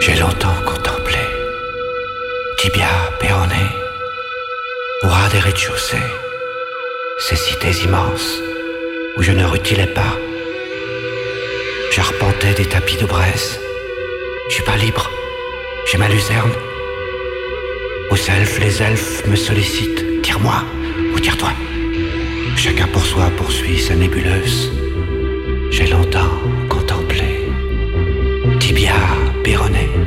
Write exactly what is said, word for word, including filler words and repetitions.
J'ai longtemps contemplé Tibia, Péroné, au ras des rez-de-chaussée, ces cités immenses où je ne rutilais pas. J'arpentais des tapis de braise. Je suis pas libre, j'ai ma luzerne. Aux elfes, les elfes me sollicitent. Tire-moi ou tire-toi. Chacun pour soi poursuit sa nébuleuse. J'ai longtemps contemplé Tibia, Péroné.